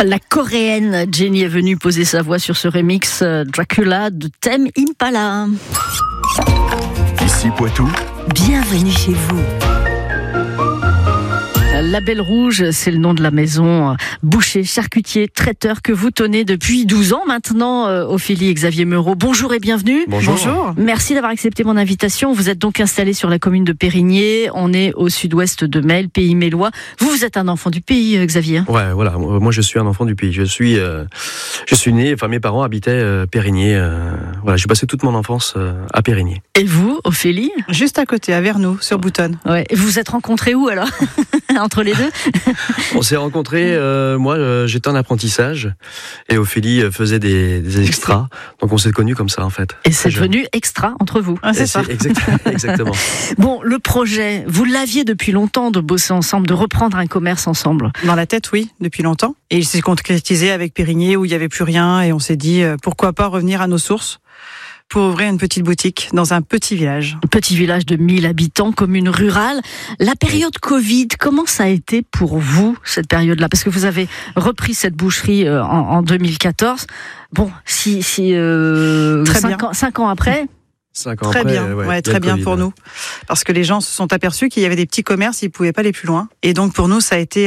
La coréenne Jenny est venue poser sa voix sur ce remix Dracula de Tame Impala. Ici Poitou. Bienvenue chez vous. La Belle Rouge, c'est le nom de la maison boucher, charcutier, traiteur que vous tenez depuis 12 ans maintenant, Ophélie et Xavier Meurot. Bonjour et bienvenue. Bonjour. Merci d'avoir accepté mon invitation. Vous êtes donc installé sur la commune de Périgné. On est au sud-ouest de Mel, pays mélois. Vous êtes un enfant du pays, Xavier. Ouais, voilà. Moi, je suis un enfant du pays. Je suis né. Enfin, mes parents habitaient Périgné. Voilà, j'ai passé toute mon enfance à Périgné. Et vous, Ophélie? Juste à côté, à Vernoux, sur Boutonne. Ouais. Vous vous êtes rencontrés où alors? Entre les deux? On s'est rencontrés, moi j'étais en apprentissage et Ophélie faisait des extras, donc on s'est connus comme ça en fait. Et c'est devenu extra entre vous. Ah, c'est ça. Exactement. Bon, le projet, vous l'aviez depuis longtemps de bosser ensemble, de reprendre un commerce ensemble? Dans la tête, oui, depuis longtemps. Et il s'est concrétisé avec Périgné où il n'y avait plus rien et on s'est dit pourquoi pas revenir à nos sources pour ouvrir une petite boutique dans un petit village. Un petit village de 1000 habitants, commune rurale. La période Covid, comment ça a été pour vous, cette période-là? Parce que vous avez repris cette boucherie en 2014. Bon, si 5 ans après... 5 ans très après, bien, très bien pour nous. Parce que les gens se sont aperçus qu'il y avait des petits commerces, ils ne pouvaient pas aller plus loin. Et donc pour nous, ça a été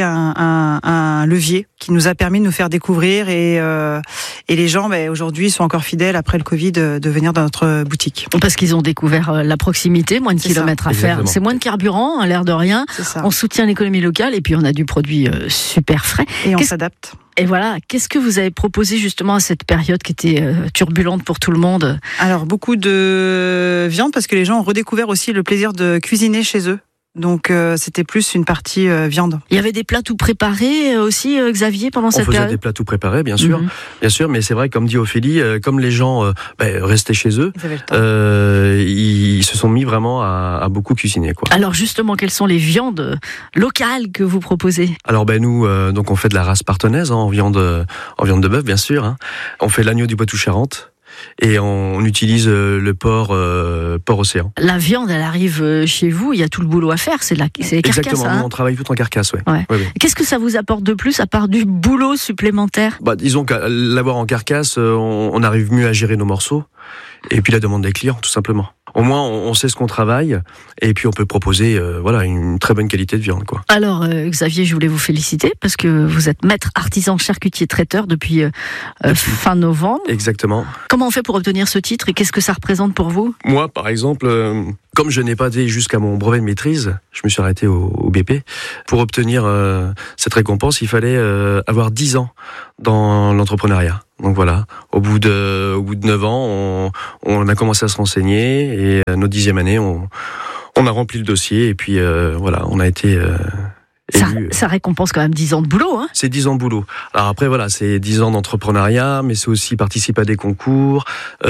un levier qui nous a permis de nous faire découvrir. Et les gens, aujourd'hui, sont encore fidèles après le Covid de venir dans notre boutique. Parce qu'ils ont découvert la proximité, moins de kilomètres à faire. Exactement. C'est moins de carburant, à l'air de rien. C'est ça. On soutient l'économie locale et puis on a du produit super frais. Et on s'adapte. Et voilà, qu'est-ce que vous avez proposé justement à cette période qui était turbulente pour tout le monde? Alors, beaucoup de viande parce que les gens ont redécouvert aussi le plaisir de cuisiner chez eux. Donc, c'était plus une partie viande. Il y avait des plats tout préparés aussi, Xavier, pendant cette période? On faisait des plats tout préparés, bien sûr, mais c'est vrai, comme dit Ophélie, comme les gens restaient chez eux, Ils avaient le temps. ils se sont mis vraiment à beaucoup cuisiner, quoi. Alors justement, quelles sont les viandes locales que vous proposez? Alors nous, donc on fait de la race partenaise en viande de bœuf, bien sûr. Hein. On fait l'agneau du Poitou-Charentes. Et on utilise le porc océan. La viande, elle arrive chez vous, il y a tout le boulot à faire, c'est les carcasses. Exactement, hein. nous on travaille tout en carcasse, ouais. Ouais. Qu'est-ce que ça vous apporte de plus à part du boulot supplémentaire? Disons qu'à l'avoir en carcasse, on arrive mieux à gérer nos morceaux. Et puis la demande des clients, tout simplement. Au moins, on sait ce qu'on travaille, et puis on peut proposer une très bonne qualité de viande, quoi. Alors, Xavier, je voulais vous féliciter, parce que vous êtes maître artisan charcutier traiteur depuis fin novembre. Exactement. Comment on fait pour obtenir ce titre, et qu'est-ce que ça représente pour vous? Moi, par exemple, comme je n'ai pas été jusqu'à mon brevet de maîtrise, je me suis arrêté au BP. Pour obtenir cette récompense, il fallait avoir 10 ans dans l'entrepreneuriat. Donc voilà, au bout de 9 ans, on a commencé à se renseigner, et notre 10e année, on a rempli le dossier, et puis on a été élu. Ça récompense quand même 10 ans de boulot, hein? C'est 10 ans de boulot. Alors après, c'est 10 ans d'entrepreneuriat, mais c'est aussi participer à des concours,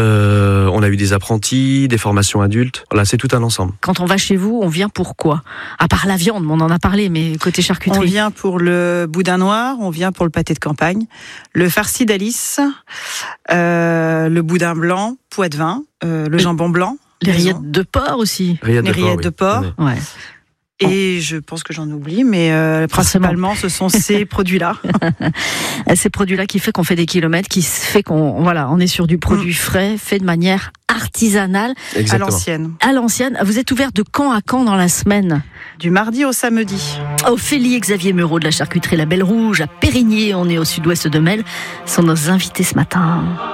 on a eu des apprentis, des formations adultes, voilà, c'est tout un ensemble. Quand on va chez vous, on vient pour quoi? À part la viande, on en a parlé, mais côté charcuterie. On vient pour le boudin noir, on vient pour le pâté de campagne, le farci d'Alice, le boudin blanc, poids-de-vin, le jambon blanc. Les rillettes de porc aussi. Les rillettes de porc. Ouais. Et je pense que j'en oublie, mais principalement, ce sont ces produits-là. Ces produits-là qui fait qu'on fait des kilomètres, qui fait on est sur du produit frais, fait de manière artisanale. Exactement. À l'ancienne. Vous êtes ouvert de quand à quand dans la semaine? Du mardi au samedi. Ophélie et Xavier Meurot de la charcuterie La Belle Rouge à Périgné, on est au sud-ouest de Mel, sont nos invités ce matin.